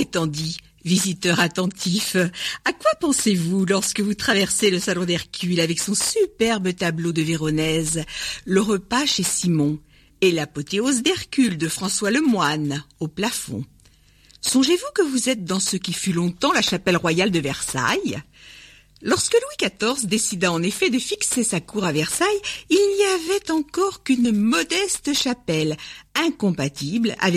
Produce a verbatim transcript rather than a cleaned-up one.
étant dit, visiteur attentif, à quoi pensez-vous lorsque vous traversez le salon d'Hercule avec son superbe tableau de Véronèse, le repas chez Simon et l'apothéose d'Hercule de François Lemoine au plafond? Songez-vous que vous êtes dans ce qui fut longtemps la chapelle royale de Versailles? Lorsque Louis quatorze décida en effet de fixer sa cour à Versailles, il n'y avait encore qu'une modeste chapelle, incompatible avec